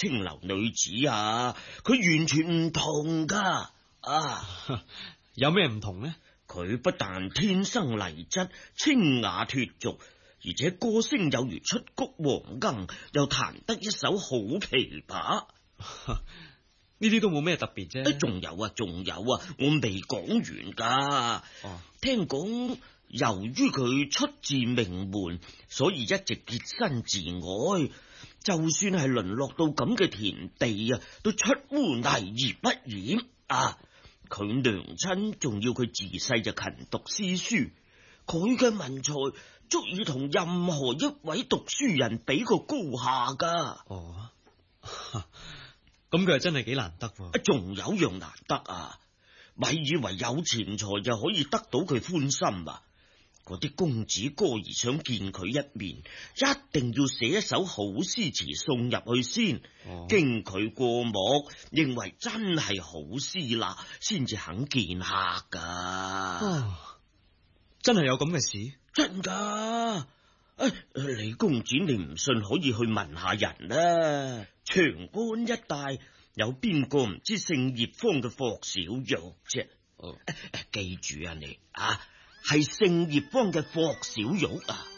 清流女子啊，佢完全唔同噶啊！ 有咩唔同呢？ 佢不但天生麗質，清雅脫俗，而且歌聲有如出谷黃鶯，又彈得一手好琵琶。 呢啲都冇咩特別啫。 仲有啊，我未講完噶。聽講由於佢出自名門，所以一直潔身自愛，就算係淪落到咁嘅田地啊，都出污泥而不染啊！佢娘親仲要佢自細就勤讀詩書，佢嘅文才足以同任何一位讀書人比個高下噶。 咁佢係真係幾難得。 仲有樣難得啊！咪以為有錢財就可以得到佢歡心啊！嗰啲公子哥兒想見佢一面，一定要寫一首好詩詞送入去先，經佢過目，認為真係好詩啦，先至肯見客噶。 真係有咁嘅事？ 真噶！李公子，你唔信可以去問下人啦。長安一帶有邊個唔知姓葉方嘅霍小玉啫？記住啊，你啊，係姓葉方嘅霍小玉啊！